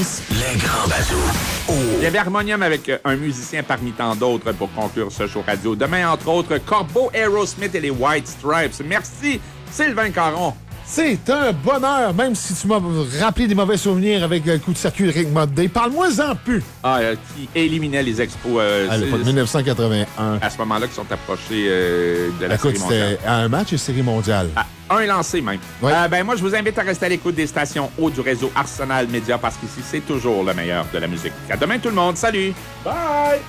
Les grands bazous. Il y avait Harmonium avec un musicien parmi tant d'autres pour conclure ce show radio. Demain, entre autres, Corbeau, Aerosmith et les White Stripes. Merci, Sylvain Caron. C'est un bonheur, même si tu m'as rappelé des mauvais souvenirs avec le coup de circuit de Rick Modday. Parle-moi-en plus. Qui éliminait les expos. De 1981. À ce moment-là, qui sont approchés de la série mondiale. C'était à un match de série mondiale. Un lancé, même. Oui. Moi, je vous invite à rester à l'écoute des stations haut du réseau Arsenal Média parce qu'ici, c'est toujours le meilleur de la musique. À demain, tout le monde. Salut! Bye!